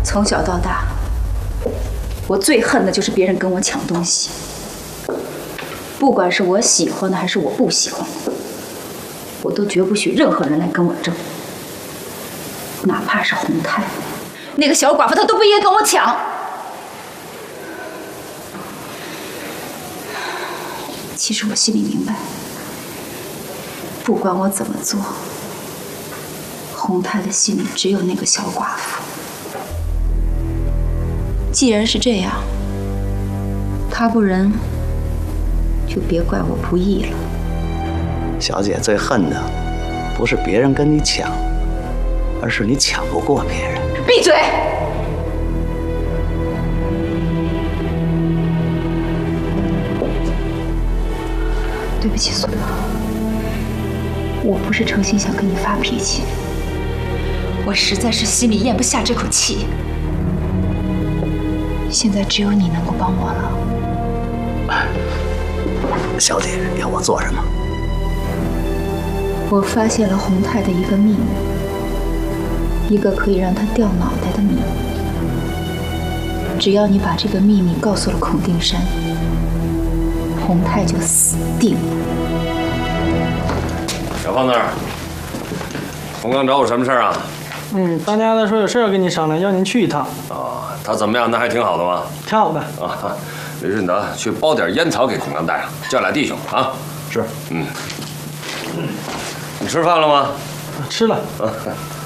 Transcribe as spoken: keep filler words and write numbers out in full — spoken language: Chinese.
从小到大，我最恨的就是别人跟我抢东西，不管是我喜欢的还是我不喜欢的，我都绝不许任何人来跟我争，哪怕是洪太那个小寡妇，她都不应该跟我抢。其实我心里明白，不管我怎么做，洪太的心里只有那个小寡妇。既然是这样，他不仁，就别怪我不义了。 小姐最恨的，不是别人跟你抢，而是你抢不过别人。 闭嘴！对不起，苏妈，我不是诚心想跟你发脾气，我实在是心里咽不下这口气。现在只有你能够帮我了。 小姐，要我做什么？ 我发现了洪太的一个秘密，一个可以让他掉脑袋的秘密。只要你把这个秘密告诉了孔定山，洪太就死定了。 小胖子，洪刚找我什么事儿啊？ 嗯，大家的说有事要跟你商量，要您去一趟。 啊，他怎么样？那还挺好的吗？ 挺好的。 啊，李顺德，去包点烟草给孔刚带上，叫俩弟兄啊。 是。 嗯。你吃饭了吗？ 吃了。 啊